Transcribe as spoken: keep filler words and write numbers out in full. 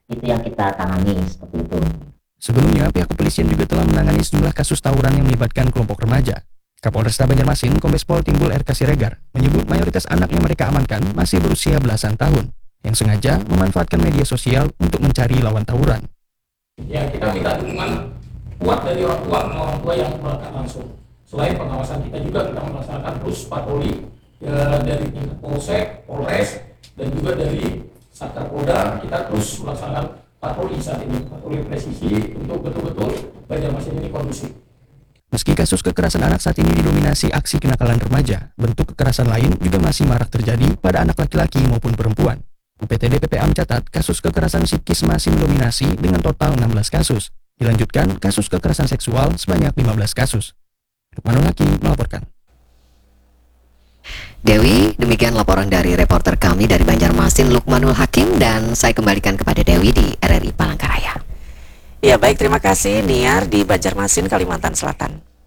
itu yang kita tangani seperti itu. Sebelumnya, pihak kepolisian juga telah menangani sejumlah kasus tawuran yang melibatkan kelompok remaja. Kapolresta Banjarmasin, Kombes Pol Timbul R K Siregar, menyebut mayoritas anak yang mereka amankan masih berusia belasan tahun, yang sengaja memanfaatkan media sosial untuk mencari lawan tawuran. Ya, kita minta dukungan kuat dari orang tua, orang tua yang melakukan langsung. Selain pengawasan kita juga kita melaksanakan terus patroli ya, dari tingkat Polsek, Polres, dan juga dari Satker Polda. Kita terus melaksanakan patroli saat ini, patroli presisi untuk betul-betul Banjarmasin ini kondusif. Meski kasus kekerasan anak saat ini didominasi aksi kenakalan remaja, bentuk kekerasan lain juga masih marak terjadi pada anak laki-laki maupun perempuan. U P T D P P A mencatat kasus kekerasan psikis masih mendominasi dengan total enam belas kasus. Dilanjutkan kasus kekerasan seksual sebanyak lima belas kasus. Lukmanul Hakim melaporkan. Dewi, demikian laporan dari reporter kami dari Banjarmasin, Lukmanul Hakim, dan saya kembalikan kepada Dewi di R R I Palangkaraya. Ya baik, terima kasih Niar di Banjarmasin, Kalimantan Selatan.